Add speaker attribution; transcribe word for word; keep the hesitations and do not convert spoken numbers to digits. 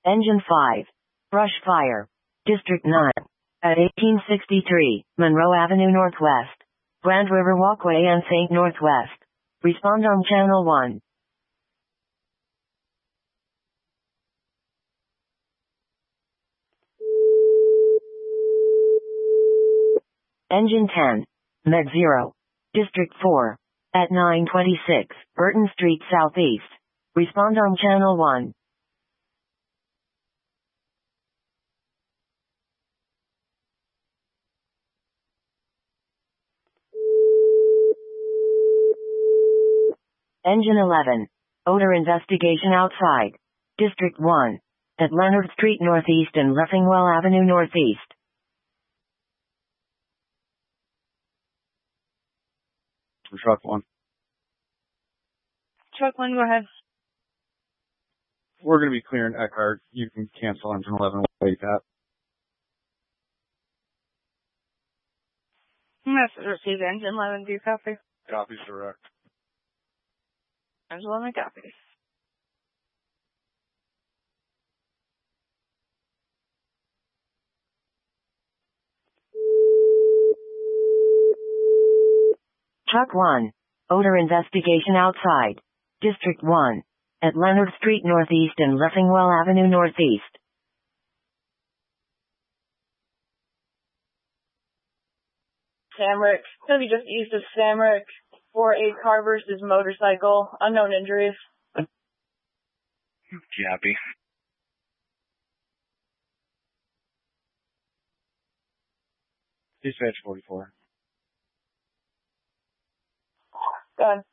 Speaker 1: Engine five. Brush fire. District nine. At eighteen sixty-three, Monroe Avenue Northwest. Grand River Walkway and Saint Northwest. Respond on channel one. Engine ten. Med zero. District four. At nine twenty-six, Burton Street Southeast. Respond on channel one. Engine eleven. Odor investigation outside. District one. At Leonard Street Northeast and Leffingwell Avenue Northeast.
Speaker 2: Truck one.
Speaker 3: Truck one, go ahead.
Speaker 2: We're going to be clearing Eckhart. You can cancel engine eleven. Wait that.
Speaker 3: Message received. Engine eleven, do you copy?
Speaker 2: Copies direct.
Speaker 3: Engine eleven, copy.
Speaker 1: Truck one. Odor investigation outside. District one. At Leonard Street Northeast and Leffingwell Avenue Northeast.
Speaker 3: Samrick. Have you just east of Samrick? four eight car versus motorcycle. Unknown injuries.
Speaker 2: Jappy. Dispatch forty-four.
Speaker 3: Go ahead.